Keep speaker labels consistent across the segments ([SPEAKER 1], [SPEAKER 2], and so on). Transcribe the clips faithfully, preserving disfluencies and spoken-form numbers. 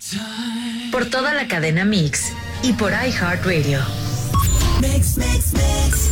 [SPEAKER 1] Por toda la cadena Mix y por iHeartRadio.
[SPEAKER 2] Mix, mix, mix.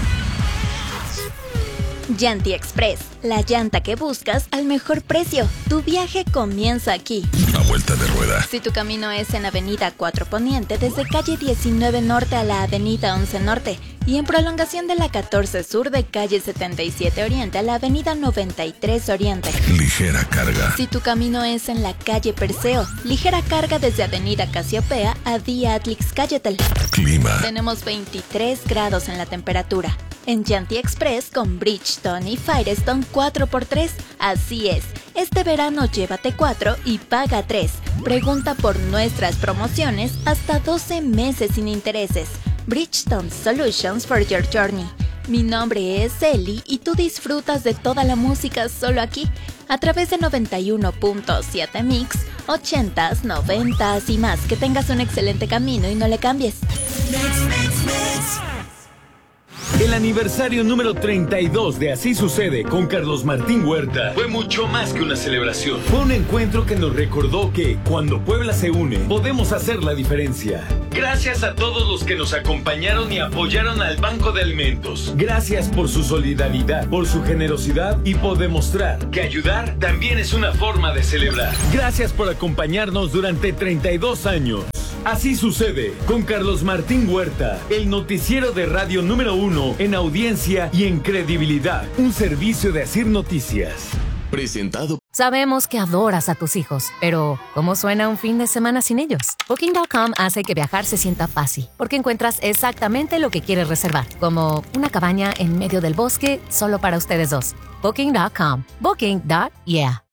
[SPEAKER 3] Yanti Express, la llanta que buscas al mejor precio. Tu viaje comienza aquí.
[SPEAKER 4] A vuelta de rueda.
[SPEAKER 3] Si tu camino es en Avenida cuatro Poniente, desde calle diecinueve Norte a la Avenida once Norte, y en prolongación de la catorce Sur de calle setenta y siete Oriente a la Avenida noventa y tres Oriente.
[SPEAKER 4] Ligera carga.
[SPEAKER 3] Si tu camino es en la calle Perseo, ligera carga desde Avenida Casiopea a Vía Atlix Cayetel.
[SPEAKER 4] Clima.
[SPEAKER 3] Tenemos veintitrés grados en la temperatura. En Yanti Express con Bridgestone y Firestone cuatro por tres. Así es, este verano llévate cuatro y paga tres. Pregunta por nuestras promociones hasta doce meses sin intereses. Bridgestone Solutions for your journey. Mi nombre es Eli y tú disfrutas de toda la música solo aquí, a través de noventa y uno punto siete Mix, ochentas, noventas y más. Que tengas un excelente camino y no le cambies.
[SPEAKER 2] Mix, mix, mix.
[SPEAKER 5] El aniversario número treinta y dos de Así Sucede con Carlos Martín Huerta fue mucho más que una celebración. Fue un encuentro que nos recordó que cuando Puebla se une, podemos hacer la diferencia. Gracias a todos los que nos acompañaron y apoyaron al Banco de Alimentos. Gracias por su solidaridad, por su generosidad y por demostrar que ayudar también es una forma de celebrar. Gracias por acompañarnos durante treinta y dos años. Así Sucede con Carlos Martín Huerta, el noticiero de radio número uno en audiencia y en credibilidad. Un servicio de Asir Noticias.
[SPEAKER 6] Presentado.
[SPEAKER 7] Sabemos que adoras a tus hijos, pero ¿cómo suena un fin de semana sin ellos? Booking punto com hace que viajar se sienta fácil, porque encuentras exactamente lo que quieres reservar, como una cabaña en medio del bosque solo para ustedes dos. Booking punto com. Booking. Yeah.